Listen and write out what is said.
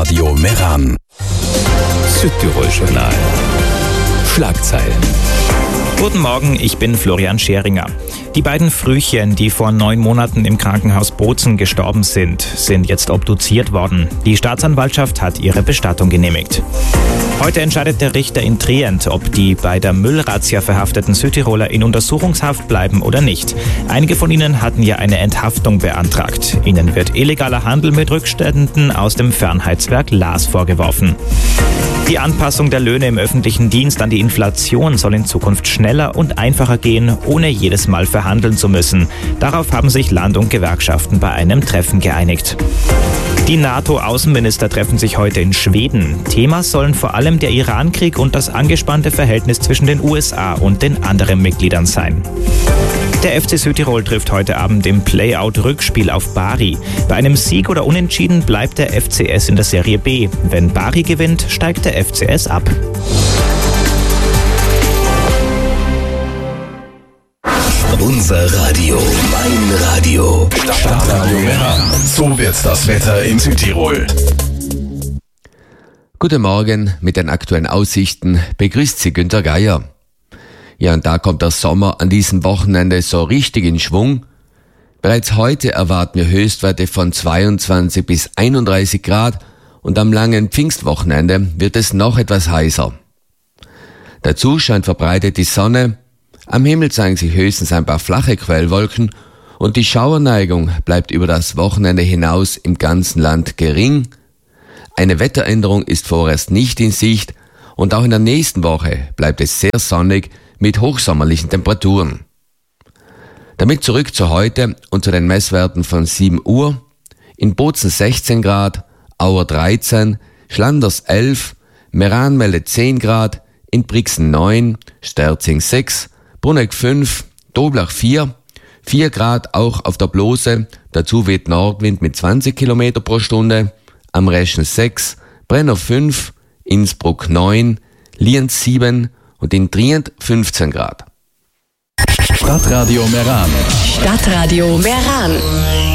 Stadtradio Meran. Südtirol-Journal. Schlagzeilen. Guten Morgen, ich bin Florian Scheringer. Die beiden Frühchen, die vor 9 Monaten im Krankenhaus Bozen gestorben sind jetzt obduziert worden. Die Staatsanwaltschaft hat ihre Bestattung genehmigt. Heute entscheidet der Richter in Trient, ob die bei der Müllrazzia verhafteten Südtiroler in Untersuchungshaft bleiben oder nicht. Einige von ihnen hatten ja eine Enthaftung beantragt. Ihnen wird illegaler Handel mit Rückständen aus dem Fernheitswerk Laas vorgeworfen. Die Anpassung der Löhne im öffentlichen Dienst an die Inflation soll in Zukunft schneller und einfacher gehen, ohne jedes Mal verhandeln zu müssen. Darauf haben sich Land und Gewerkschaften bei einem Treffen geeinigt. Die NATO-Außenminister treffen sich heute in Schweden. Thema sollen vor allem der Iran-Krieg und das angespannte Verhältnis zwischen den USA und den anderen Mitgliedern sein. Der FC Südtirol trifft heute Abend im Play-Out-Rückspiel auf Bari. Bei einem Sieg oder Unentschieden bleibt der FCS in der Serie B. Wenn Bari gewinnt, steigt der FCS ab. Unser Radio, mein Radio. Stadtradio Meran. So wird das Wetter in Südtirol. Guten Morgen, mit den aktuellen Aussichten begrüßt Sie Günther Geier. Ja, und da kommt der Sommer an diesem Wochenende so richtig in Schwung. Bereits heute erwarten wir Höchstwerte von 22 bis 31 Grad und am langen Pfingstwochenende wird es noch etwas heißer. Dazu scheint verbreitet die Sonne, am Himmel zeigen sich höchstens ein paar flache Quellwolken und die Schauerneigung bleibt über das Wochenende hinaus im ganzen Land gering. Eine Wetteränderung ist vorerst nicht in Sicht und auch in der nächsten Woche bleibt es sehr sonnig mit hochsommerlichen Temperaturen. Damit zurück zu heute und zu den Messwerten von 7 Uhr. In Bozen 16 Grad, Auer 13, Schlanders 11, Meran meldet 10 Grad, in Brixen 9, Sterzing 6, Bruneck 5, Doblach 4 Grad auch auf der Blose, dazu weht Nordwind mit 20 km pro Stunde, am Reschen 6, Brenner 5, Innsbruck 9, Lienz 7 und in Trient 15 Grad. Stadtradio Meran. Stadtradio Meran.